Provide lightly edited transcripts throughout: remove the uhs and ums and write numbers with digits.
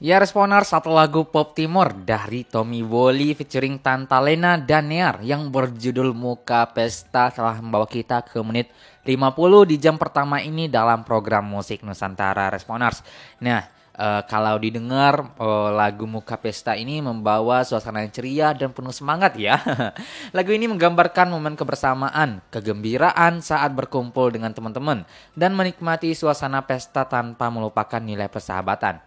Ya Responers, satu lagu pop timur dari Tommy Bolly featuring Tanta Lena dan Near yang berjudul Muka Pesta telah membawa kita ke menit 50 di jam pertama ini dalam program Musik Nusantara Responers. Nah, kalau didengar lagu Muka Pesta ini membawa suasana yang ceria dan penuh semangat ya. Lagu ini menggambarkan momen kebersamaan, kegembiraan saat berkumpul dengan teman-teman dan menikmati suasana pesta tanpa melupakan nilai persahabatan.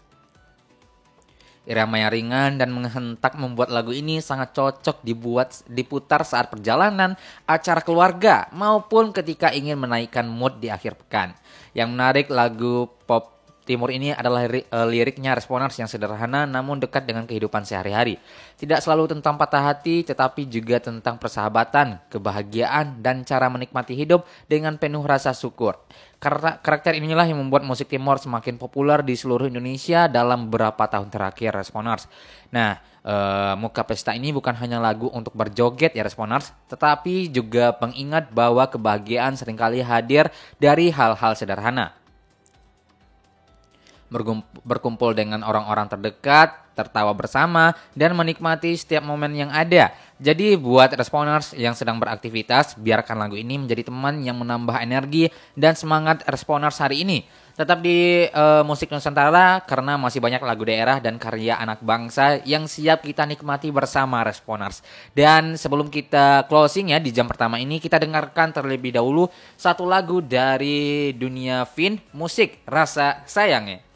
Irama yang ringan dan menghentak membuat lagu ini sangat cocok diputar saat perjalanan, acara keluarga, maupun ketika ingin menaikkan mood di akhir pekan. Yang menarik lagu pop timur ini adalah liriknya Responers yang sederhana namun dekat dengan kehidupan sehari-hari. Tidak selalu tentang patah hati tetapi juga tentang persahabatan, kebahagiaan, dan cara menikmati hidup dengan penuh rasa syukur. Karena karakter inilah yang membuat musik timur semakin populer di seluruh Indonesia dalam beberapa tahun terakhir Responers. Nah, Muka Pesta ini bukan hanya lagu untuk berjoget ya Responers, tetapi juga pengingat bahwa kebahagiaan seringkali hadir dari hal-hal sederhana. Berkumpul dengan orang-orang terdekat, tertawa bersama, dan menikmati setiap momen yang ada. Jadi buat Responers yang sedang beraktivitas, biarkan lagu ini menjadi teman yang menambah energi dan semangat Responers hari ini. Tetap di Musik Nusantara karena masih banyak lagu daerah dan karya anak bangsa yang siap kita nikmati bersama Responers. Dan sebelum kita closing ya di jam pertama ini, kita dengarkan terlebih dahulu satu lagu dari dunia Vin, musik Rasa Sayangnya.